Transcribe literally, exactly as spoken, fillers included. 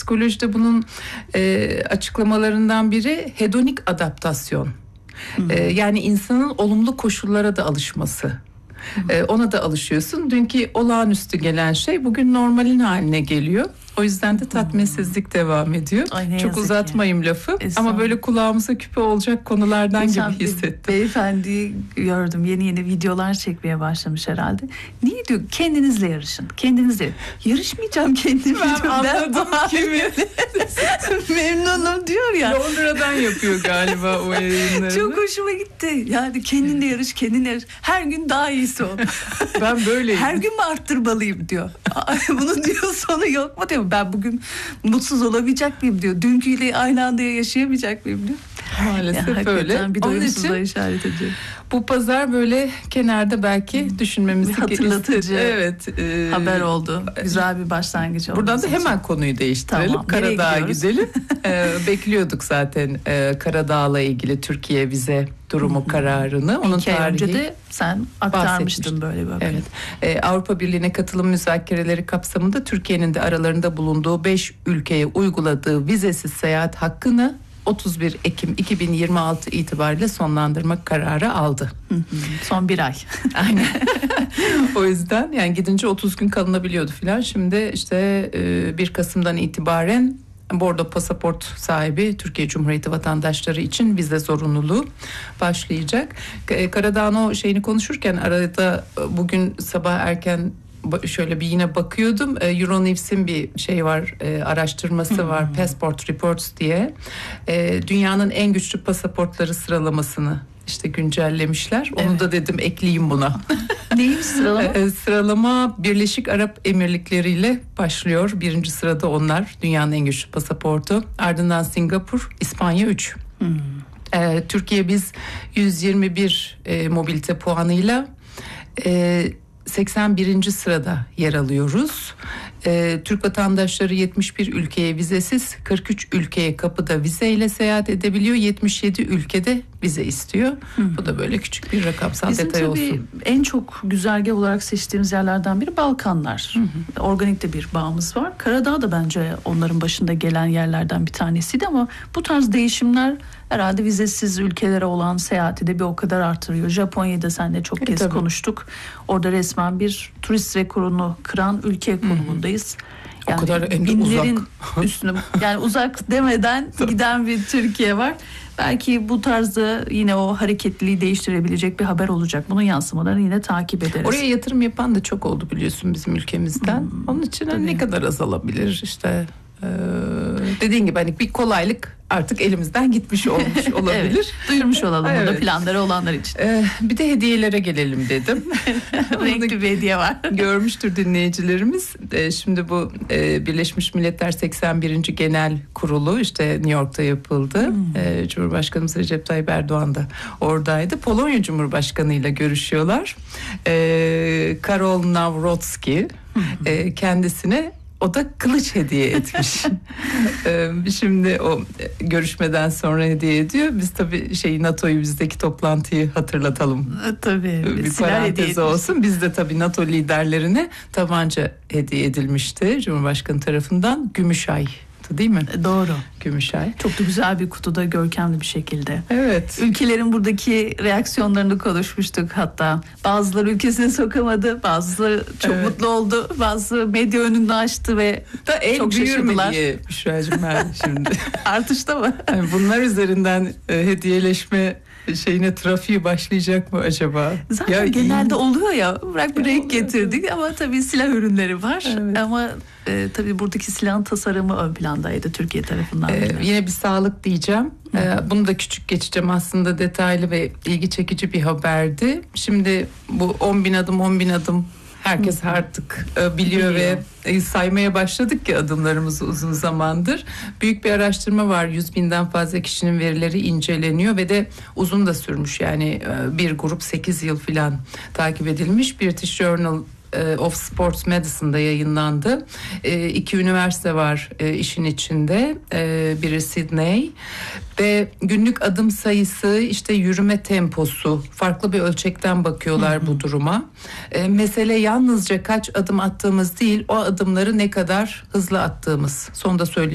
psikolojide bunun e, açıklamalarından biri hedonik adaptasyon. E, yani insanın olumlu koşullara da alışması. E, ona da alışıyorsun. Dünkü olağanüstü gelen şey bugün normalin haline geliyor. O yüzden de tatminsizlik devam ediyor. Ay, çok uzatmayayım ki. lafı ama böyle kulağımıza küpe olacak konulardan Geçen gibi hissettim. Beyefendiyi gördüm, yeni yeni videolar çekmeye başlamış herhalde. Niye diyor kendinizle yarışın, kendinizle. Yarışmayacağım kendimle. Ben anladım kimi. Memnunum diyor ya. Londra'dan yapıyor galiba o yayınları. Çok hoşuma gitti. Yani kendinle yarış, kendinle yarış. Her gün daha iyisi ol. Ben böyleyim. Her gün mü arttırmalıyım diyor. Bunu diyor, sonu yok mu diyor. Ben bugün mutsuz olabilecek miyim diyor. Dünküyle aynı anda yaşayamayacak mıyım diyor. Maalesef ya, öyle. Bir doyumsuzluğa işaret ediyor. Bu pazar böyle kenarda belki hmm. düşünmemizi hatırlatıcı evet, e, haber oldu. Güzel bir başlangıç oldu. Buradan da hemen için. konuyu değiştirelim. Tamam, Karadağ'a gidelim. e, bekliyorduk zaten e, Karadağ'la ilgili Türkiye vize durumu kararını. Onun İki ay önce de sen aktarmıştın böyle bir Evet. E, Avrupa Birliği'ne katılım müzakereleri kapsamında Türkiye'nin de aralarında bulunduğu beş ülkeye uyguladığı vizesiz seyahat hakkını otuz bir Ekim iki bin yirmi altı itibariyle sonlandırmak kararı aldı. Son bir ay. Aynen. O yüzden yani gidince otuz gün kalınabiliyordu filan. Şimdi işte bir Kasım'dan itibaren bordo pasaport sahibi Türkiye Cumhuriyeti vatandaşları için vize zorunluluğu başlayacak. Karadağ'ın o şeyini konuşurken arada bugün sabah erken şöyle bir yine bakıyordum. Euronews'in bir şey var, araştırması var, Passport Reports diye. Dünyanın en güçlü pasaportları sıralamasını işte güncellemişler. Onu evet. da dedim ekleyeyim buna. Neymiş sıralama? Sıralama Birleşik Arap Emirlikleri ile başlıyor. Birinci sırada onlar. Dünyanın en güçlü pasaportu. Ardından Singapur, İspanya üç. Hmm. Ee, Türkiye biz yüz yirmi bir e, mobilite puanıyla e, seksen birinci sırada yer alıyoruz. Ee, Türk vatandaşları yetmiş bir ülkeye vizesiz, kırk üç ülkeye kapıda vizeyle seyahat edebiliyor. yetmiş yedi ülkede vize istiyor. Hı. Bu da böyle küçük bir rakamsal Bizim detay olsun. Bizim tabii en çok güzergah olarak seçtiğimiz yerlerden biri Balkanlar. Hı hı. Organik de bir bağımız var. Karadağ da bence onların başında gelen yerlerden bir tanesiydi ama bu tarz değişimler herhalde vizesiz ülkelere olan seyahati de bir o kadar artırıyor. Japonya'da seninle çok kez e, konuştuk. Orada resmen bir turist rekorunu kıran ülke konumundayız. Yani o kadar binlerin uzak. üstüne yani uzak demeden giden bir Türkiye var. Belki bu tarzda yine o hareketliliği değiştirebilecek bir haber olacak. Bunun yansımalarını yine takip ederiz. Oraya yatırım yapan da çok oldu biliyorsun bizim ülkemizden. Hmm, Onun için tabii. ne kadar azalabilir işte. Ee, dediğin gibi hani bir kolaylık artık elimizden gitmiş olmuş olabilir. Evet, duyurmuş olalım evet. Burada planları olanlar için. Ee, bir de hediyelere gelelim dedim. Renkli bir hediye var. Görmüştür dinleyicilerimiz. Ee, şimdi bu e, Birleşmiş Milletler seksen birinci Genel Kurulu işte New York'ta yapıldı. Hmm. Ee, Cumhurbaşkanımız Recep Tayyip Erdoğan da oradaydı. Polonya Cumhurbaşkanı ile görüşüyorlar. Ee, Karol Nawrocki hmm. e, kendisine o da kılıç hediye etmiş. Şimdi o görüşmeden sonra hediye ediyor. Biz tabii şey NATO'yu bizdeki toplantıyı hatırlatalım. Tabii. Bir parantez olsun. Biz de tabii NATO liderlerine tabanca hediye edilmişti Cumhurbaşkanı tarafından. Gümüşay. Değil mi? Doğru. Gümüşay. Çok da güzel bir kutuda, görkemli bir şekilde. Evet. Ülkelerin buradaki reaksiyonlarını konuşmuştuk hatta. Bazıları ülkesine sokamadı, bazıları çok evet. mutlu oldu, bazıları medya önünü açtı ve da el çok şaşırdılar. diye Büşra'cığım ben şimdi. Artışta mı? Yani bunlar üzerinden e, hediyeleşme şeyine trafiği başlayacak mı acaba? Zaten ya, genelde iyi. oluyor ya. Bırak bir renk getirdik ama tabii silah ürünleri var. Evet. Ama e, tabii buradaki silahın tasarımı ön plandaydı Türkiye tarafından. Ee, yine bir sağlık diyeceğim. Ee, bunu da küçük geçeceğim, aslında detaylı ve ilgi çekici bir haberdi. Şimdi bu on bin adım on bin adım herkes artık biliyor, biliyor ve saymaya başladık ki adımlarımızı uzun zamandır. Büyük bir araştırma var. yüz binden fazla kişinin verileri inceleniyor ve de uzun da sürmüş. Yani bir grup sekiz yıl falan takip edilmiş. British Journal of Sports Medicine'da yayınlandı. E, iki üniversite var e, işin içinde. E, biri Sydney ve günlük adım sayısı, işte yürüme temposu, farklı bir ölçekten bakıyorlar hı hı. bu duruma. E, mesele yalnızca kaç adım attığımız değil, o adımları ne kadar hızlı attığımız. Sonunda söyleyeceğim.